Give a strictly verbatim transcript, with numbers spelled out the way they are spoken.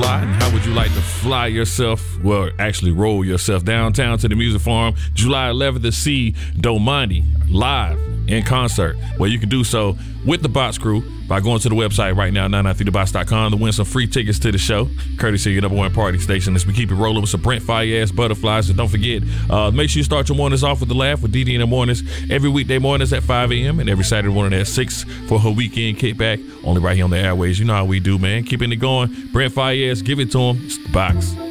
fly, and how would you like to fly yourself, well, actually roll yourself downtown to the Music Forum July eleventh to see Domani live in concert? Well, you can do so with the Box Crew by going to the website right now, nine nine three the box dot com, to win some free tickets to the show, courtesy of your number one party station, as we keep it rolling with some Brent Fire-ass butterflies. And don't forget, uh, make sure you start your mornings off with the laugh with Dee Dee in the mornings, every weekday mornings at five a.m. and every Saturday morning at six for her weekend kickback, only right here on the airways. You know how we do, man. Keeping it going. Brent Fire-ass, give it to him. It's the Box.